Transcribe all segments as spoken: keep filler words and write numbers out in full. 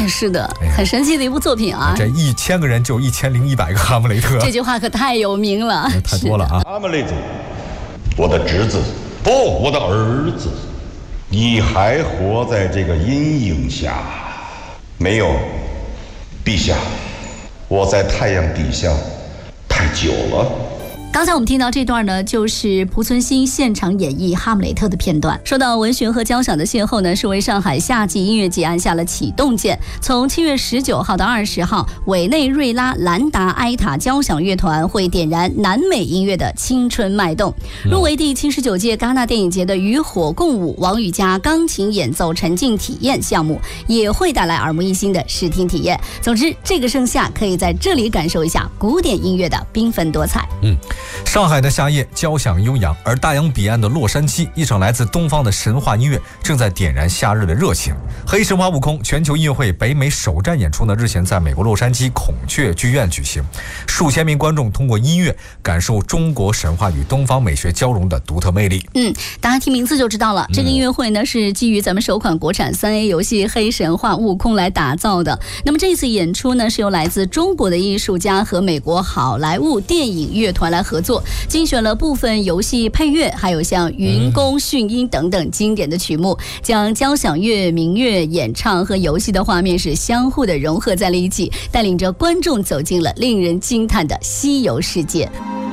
哎，是的，很神奇的一部作品啊！ 这一千个人就一千零一百个哈姆雷特， 这句话可太有名了， 太多了啊！ 哈姆雷特，我的侄子，不，我的儿子，你还活在这个阴影下？没有，陛下，我在太阳底下太久了。 刚才我们听到这段呢，就是濮存昕现场演绎《哈姆雷特》的片段。说到文学和交响的邂逅呢，是为上海夏季音乐节按下了启动键。从七月十九号到二十号，委内瑞拉兰达埃塔交响乐团会点燃南美音乐的青春脉动。入围第七十九届戛纳电影节的与火共舞王羽佳钢琴演奏沉浸体验项目，也会带来耳目一新的视听体验。总之，这个盛夏可以在这里感受一下古典音乐的缤纷多彩。 嗯。上海的夏夜交响悠扬，而大洋彼岸的洛杉矶，一场来自东方的神话音乐正在点燃夏日的热情。黑神话悟空全球音乐会北美首站演出呢，日前在美国洛杉矶孔雀剧院举行，数千名观众通过音乐感受中国神话与东方美学交融的独特魅力。 嗯，大家听名字就知道了，这个音乐会呢是基于咱们首款国产 三 A 游戏《黑神话悟空》来打造的。那么这次演出呢，是由来自中国的艺术家和美国好莱坞电影乐团来合作，精选了部分游戏配乐，还有像云宫迅音等等经典的曲目，将交响乐、民乐、演唱和游戏的画面是相互的融合在了一起，带领着观众走进了令人惊叹的西游世界。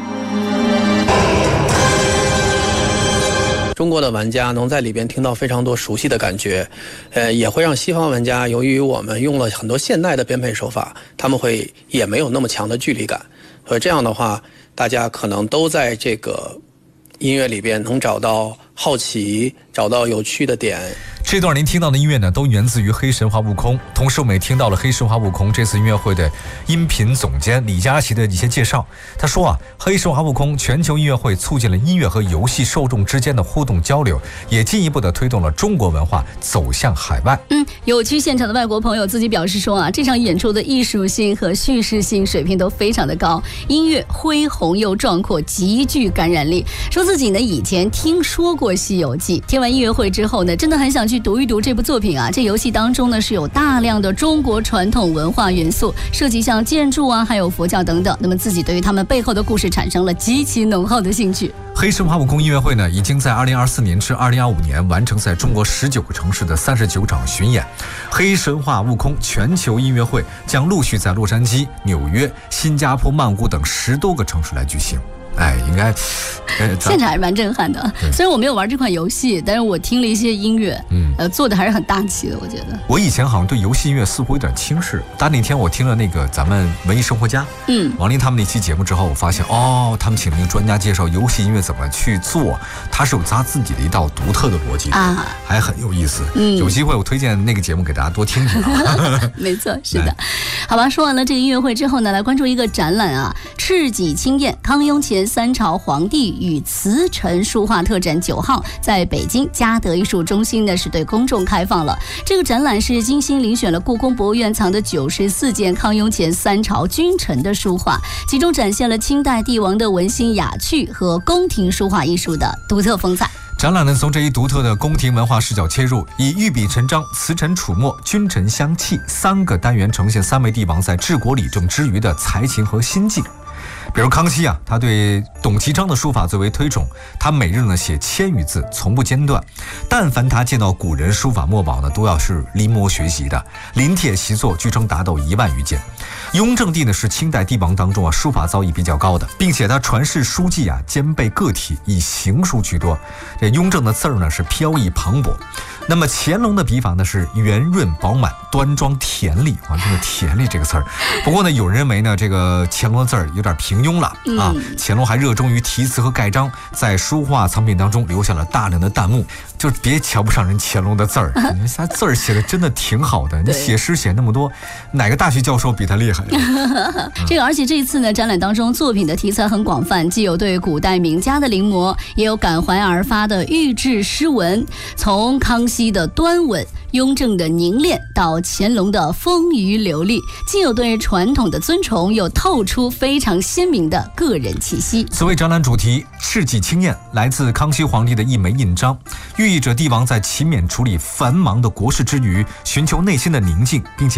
中国的玩家能在里边听到非常多熟悉的感觉，呃，也会让西方玩家，由于我们用了很多现代的编配手法，他们会也没有那么强的距离感，所以这样的话，大家可能都在这个音乐里边能找到好奇，找到有趣的点。 这段您听到的音乐呢，都源自于黑神话悟空。同时我们也听到了黑神话悟空这次音乐会的音频总监李佳琦的一些介绍。他说啊，黑神话悟空全球音乐会促进了音乐和游戏受众之间的互动交流，也进一步的推动了中国文化走向海外。 嗯，有去现场的外国朋友自己表示说啊，这场演出的艺术性和叙事性水平都非常的高，音乐恢宏又壮阔，极具感染力。说自己呢以前听说过《西游记》，听完音乐会之后呢，真的很想去读一读这部作品啊。这游戏当中呢是有大量的中国传统文化元素，涉及像建筑啊，还有佛教等等。那么自己对于他们背后的故事产生了极其浓厚的兴趣。 黑神话悟空音乐会呢，已经在二零二四年至二零二五年完成在中国十九个城市的三十九场巡演。黑神话悟空全球音乐会将陆续在洛杉矶、纽约、新加坡、曼谷等十多个城市来举行。哎，应该，呃， 现场还是蛮震撼的。虽然我没有玩这款游戏，但是我听了一些音乐，嗯，呃，做的还是很大气的，我觉得。 我以前好像对游戏音乐似乎有点轻视，但那天我听了那个咱们文艺生活家，嗯，王林他们那期节目之后，我发现哦，他们请了一个专家介绍游戏音乐怎么去做，他是有他自己的一道独特的逻辑啊，还很有意思。嗯，有机会我推荐那个节目给大家多听听啊。 没错，是的。好吧，说完了这个音乐会之后呢，来关注一个展览啊，赤脊青燕康雍乾三朝皇帝与瓷臣书画特展九号在北京嘉德艺术中心呢是对公众开放了。这个展览是精心遴选了故宫博物院藏的九十四件康雍乾三朝君臣的书画，其中展现了清代帝王的文心雅趣和宫廷书画艺术的独特风采。 展览呢，从这一独特的宫廷文化视角切入，以御笔陈章、瓷臣楚墨、君臣相契三个单元呈现三位帝王在治国理政之余的才情和心境。比如康熙啊，他对董其昌的书法最为推崇，他每日呢写千余字，从不间断。但凡他见到古人书法墨宝呢，都要是临摹学习的，临帖习作，据称达到一万余件。雍正帝呢是清代帝王当中啊书法造诣比较高的，并且他传世书记啊兼备个体，以行书居多。这雍正的字儿呢是飘逸磅礴。那么乾隆的笔法呢是圆润饱满、端庄甜丽啊，这个甜丽这个词儿。不过呢，有人认为呢，这个乾隆的字儿有点平庸了啊。乾隆还热衷于题词和盖章，在书画藏品当中留下了大量的弹幕。就别瞧不上人乾隆的字儿，你他字儿写的真的挺好的。你写诗写那么多，哪个大学教授比他厉害啊？这个，而且这一次呢，展览当中作品的题材很广泛，既有对古代名家的临摹，也有感怀而发的寓制诗文。从康熙的端稳、雍正的凝练到乾隆的丰腴流利，既有对传统的尊崇，又透出非常鲜明的个人气息。 此为展览主题赤脊青燕，来自康熙皇帝的一枚印章，寓意着帝王在勤勉处理繁忙的国事之余，寻求内心的宁静，并且